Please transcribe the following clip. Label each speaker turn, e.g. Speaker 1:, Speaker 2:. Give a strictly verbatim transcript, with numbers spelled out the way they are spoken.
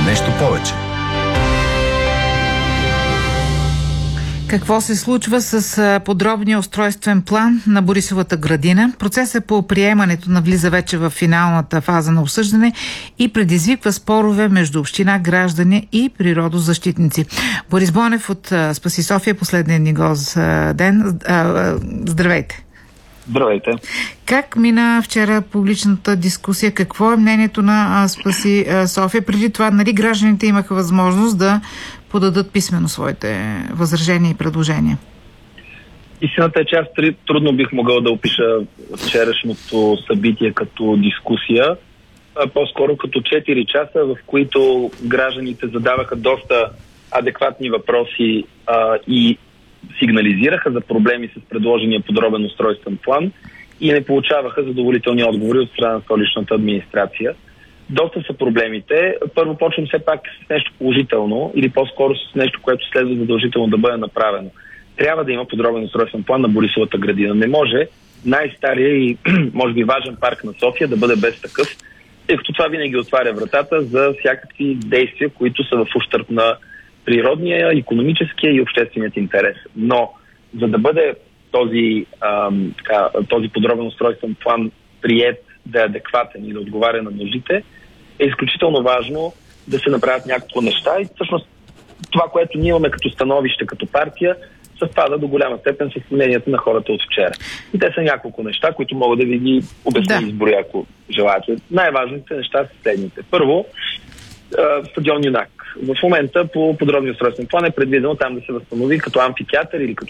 Speaker 1: нещо повече.
Speaker 2: Какво се случва с подробния устройствен план на Борисовата градина? Процесът по приемането навлиза вече в финалната фаза на обсъждане и предизвиква спорове между община, граждани и природозащитници. Борис Бонев от Спаси София, последния ни гост ден. Здравейте!
Speaker 3: Здравейте!
Speaker 2: Как мина вчера публичната дискусия? Какво е мнението на Спаси София? Преди това, нали, гражданите имаха възможност да подадат писмено своите възражения и предложения?
Speaker 3: Истината е, че аз трудно бих могъл да опиша вчерашното събитие като дискусия, а по-скоро като четири часа, в които гражданите задаваха доста адекватни въпроси а, и сигнализираха за проблеми с предложения подробен устройствен план и не получаваха задоволителни отговори от страна на столичната администрация. Доста са проблемите. Първо почвам все пак с нещо положително или по-скоро с нещо, което следва задължително да бъде направено. Трябва да има подробен устройствен план на Борисовата градина. Не може най-стария и може би важен парк на София да бъде без такъв, тъй като това винаги отваря вратата за всякакви действия, които са в ущърб на природния, икономическия и общественият интерес. Но за да бъде този, ам, така, този подробен устройствен план приет, да е адекватен и да отговаря на нуждите, е изключително важно да се направят няколко неща и всъщност това, което ние имаме като становище, като партия, съвпада до голяма степен с мнението на хората от вчера. И те са няколко неща, които мога да ви ги обясня да. изборя, ако желаете. Най-важните неща са следните. Първо, стадион Юнак. В момента по подробния устройствен план е предвидено там да се възстанови като амфитеатър или като